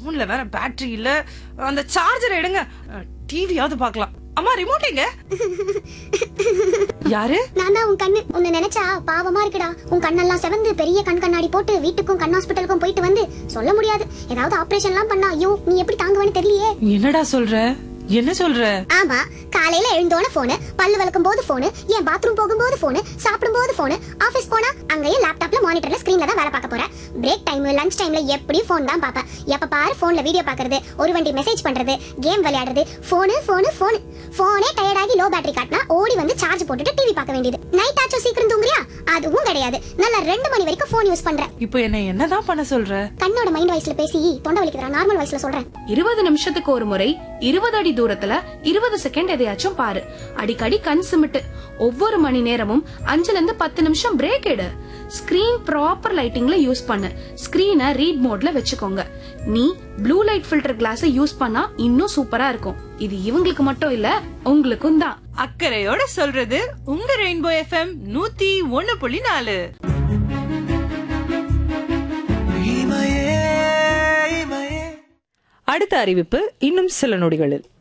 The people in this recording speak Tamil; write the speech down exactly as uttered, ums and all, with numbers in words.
போன்ல வேற பேட்டரி இல்ல. அந்த சார்ஜர் எடுங்க, டிவியாவது பார்க்கலாம். அம்மா ரிமோட் எங்க? யாரு? நான் தான் உன் கண்ணு. உன்னை நினைச்சா பாவமா இருக்குடா. உன் கண்ணெல்லாம் செவந்து பெரிய கண் கண்ணாடி போட்டு வீட்டுக்கும் கண் ஹாஸ்பிட்டலுக்கும் போயிட்டு வந்து சொல்ல முடியாது. ஏதாவது ஆபரேஷன் எல்லாம் பண்ணா ஐயோ நீ எப்படி தாங்குவேன்னு தெரியலையே. என்னடா சொல்ற? என்ன சொல்ற? ஆமா, காலையில எழுந்தோன போனு, பல்லு விளக்கும் போது போனு, ஏன் பாத்ரூம் போகும்போது போனு, சாப்பிடும் போது போனு, ஆபீஸ் போனா அங்கேயே லேப்டாப்ல மானிட்டர்ல ஸ்கிரீன்ல தான் வேலை பார்க்க போறேன். பிரேக் டைம் லஞ்ச் டைம்ல எப்படி போன் தான் பாப்பேன். எப்ப பாரு போன்ல வீடியோ பாக்குறது, ஒரு வண்டி மெசேஜ் பண்றது, கேம் விளையாடுறது, போனு போனு போனு. போனே டயர்டாகி லோ பேட்டரி காட்டினா ஓடி வந்து சார்ஜ் போட்டுட்டு டிவி பார்க்க வேண்டியது. நைட் ஆச்சும் சீக்கிரம் தூங்குறியா? அதுவும் கிடையாது. நல்லா ரெண்டு மணி வரைக்கும் போன் யூஸ் பண்றேன். இப்போ என்ன என்னதான் பண்ண சொல்ற? கண்ணோட மைண்ட் வாய்ஸ்ல பேசி தொண்டை வலிக்குதுடா. நார்மல் வாய்ஸ்ல சொல்றேன். இருபது நிமிஷத்துக்கு ஒரு முறை இருபது அடி தூரத்துல இருபது செகண்ட் எதையாச்சும் பாரு. அடிக்கடி கண் சிமிட்டு. ஒவ்வொரு மணி நேரமும் அஞ்சுல இருந்து பத்து நிமிஷம் பிரேக் எடு. ஸ்கிரீன் ப்ராப்பர் லைட்டிங்ல யூஸ் பண்ணு. ஸ்கிரீனை ரீட் மோட்ல வச்சுக்கோங்க. நீ blue light filter class use பண்ணா இன்னும் சூப்பரா இருக்கும். இது இவங்களுக்கு மட்டும் இல்ல, உங்களுக்கும் தான். அக்கறையோட சொல்றது உங்க ரெயின்போ எஃப்எம் நூத்தி ஒன்னு புள்ளி நாலு. அடுத்த அறிவிப்பு இன்னும் சில நொடிகளில்.